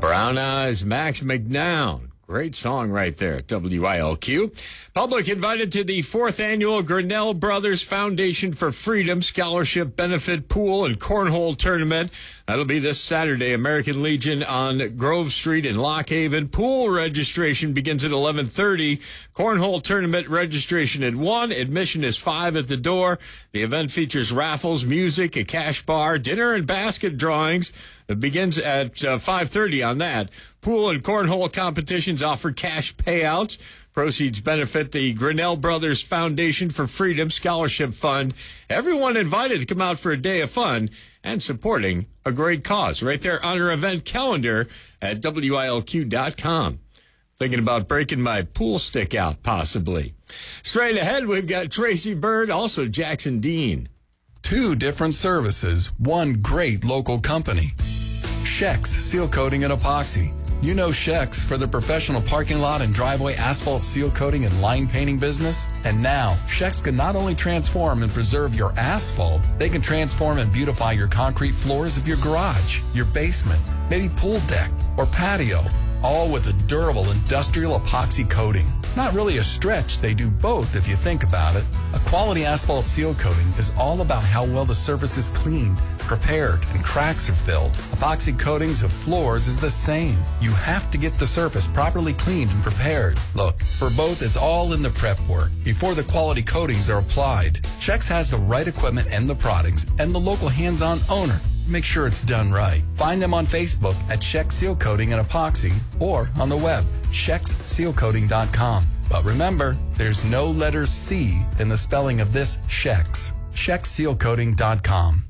Brown Eyes, Max McNown. Great song right there at WILQ. Public invited to the 4th annual Grinnell Brothers Foundation for Freedom Scholarship Benefit Pool and Cornhole Tournament. That'll be this Saturday, American Legion on Grove Street in Lock Haven. Pool registration begins at 11:30. Cornhole Tournament registration at 1. Admission is $5 at the door. The event features raffles, music, a cash bar, dinner, and basket drawings. It begins at 5:30 on that. Pool and cornhole competitions offer cash payouts. Proceeds benefit the Grinnell Brothers Foundation for Freedom Scholarship Fund. Everyone invited to come out for a day of fun and supporting a great cause. Right there on our event calendar at WILQ.com. Thinking about breaking my pool stick out, possibly. Straight ahead, we've got Tracy Bird, also Jackson Dean. 2 different services, 1 great local company. Shex Seal Coating and Epoxy. You know Shex for the professional parking lot and driveway asphalt seal coating and line painting business. And now, Shex can not only transform and preserve your asphalt, they can transform and beautify your concrete floors of your garage, your basement, maybe pool deck or patio, all with a durable industrial epoxy coating. Not really a stretch, they do both if you think about it. A quality asphalt seal coating is all about how well the surface is cleaned, prepared, and cracks are filled. Epoxy coatings of floors is the same. You have to get the surface properly cleaned and prepared. Look, for both, it's all in the prep work before the quality coatings are applied. Shex has the right equipment and the products and the local hands-on owner. Make sure it's done right. Find them on Facebook at Shex Seal Coating and Epoxy or on the web, shexsealcoating.com. But remember, there's no letter C in the spelling of this Shex. shexsealcoating.com.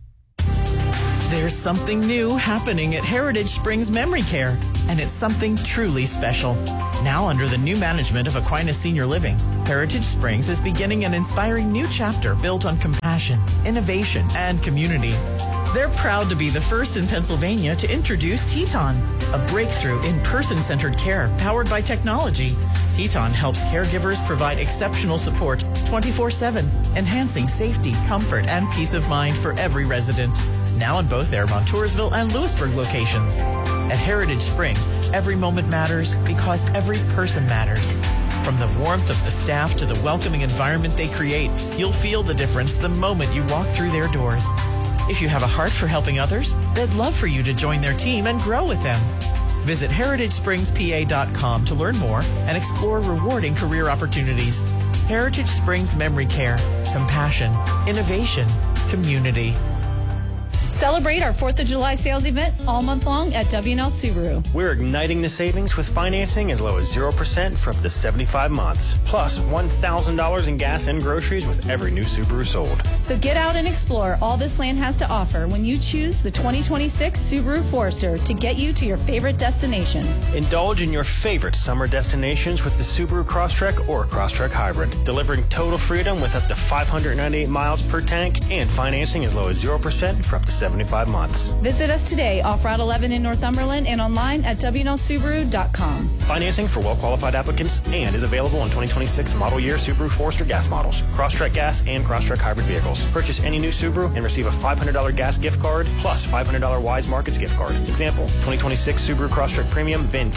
There's something new happening at Heritage Springs Memory Care, and it's something truly special. Now under the new management of Aquinas Senior Living, Heritage Springs is beginning an inspiring new chapter built on compassion, innovation, and community. They're proud to be the first in Pennsylvania to introduce Teton, a breakthrough in person-centered care powered by technology. Teton helps caregivers provide exceptional support 24/7, enhancing safety, comfort, and peace of mind for every resident. Now in both their Montoursville and Lewisburg locations. At Heritage Springs, every moment matters because every person matters. From the warmth of the staff to the welcoming environment they create, you'll feel the difference the moment you walk through their doors. If you have a heart for helping others, they'd love for you to join their team and grow with them. Visit heritagespringspa.com to learn more and explore rewarding career opportunities. Heritage Springs Memory Care. Compassion, innovation, community. Celebrate our 4th of July sales event all month long at W&L Subaru. We're igniting the savings with financing as low as 0% for up to 75 months. Plus $1,000 in gas and groceries with every new Subaru sold. So get out and explore all this land has to offer when you choose the 2026 Subaru Forester to get you to your favorite destinations. Indulge in your favorite summer destinations with the Subaru Crosstrek or Crosstrek Hybrid, delivering total freedom with up to 598 miles per tank and financing as low as 0% for up to 75 months. Visit us today off Route 11 in Northumberland and online at WNLSubaru.com. Financing for well-qualified applicants and is available on 2026 model year Subaru Forester gas models, Crosstrek gas, and Crosstrek hybrid vehicles. Purchase any new Subaru and receive a $500 gas gift card plus $500 Wise Markets gift card. Example, 2026 Subaru Crosstrek Premium VIN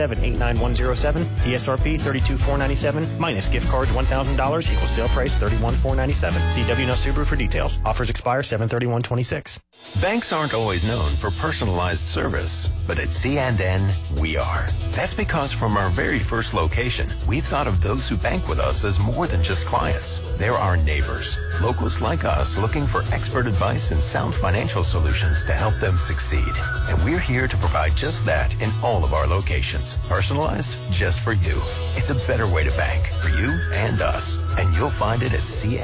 T3789107, TSRP $32,497 minus gift cards $1,000 equals sale price $31,497. See WNL Subaru for details. Offers expire 7/31/26. Banks aren't always known for personalized service, but at C&N, we are. That's because from our very first location, we've thought of those who bank with us as more than just clients. They're our neighbors, locals like us looking for expert advice and sound financial solutions to help them succeed. And we're here to provide just that in all of our locations. Personalized just for you. It's a better way to bank for you and us. And you'll find it at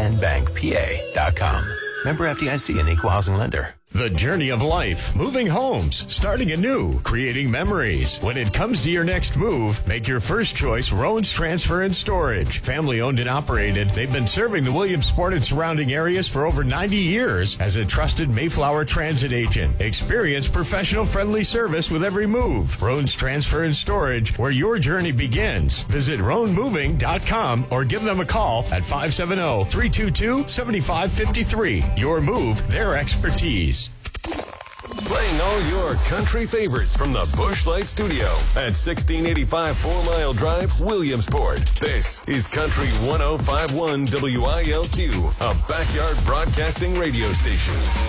cnbankpa.com. Member FDIC and Equal Housing Lender. The journey of life, moving homes, starting anew, creating memories. When it comes to your next move, make your first choice Roan's Transfer and Storage. Family owned and operated, they've been serving the Williamsport and surrounding areas for over 90 years as a trusted Mayflower transit agent. Experience professional friendly service with every move. Roan's Transfer and Storage, where your journey begins. Visit roanmoving.com or give them a call at 570-322-7553. Your move, their expertise. Play Playing all your country favorites from the Busch Light Studio at 1685 4 Mile Drive, Williamsport. This is Country 105.1 WILQ, a backyard broadcasting radio station.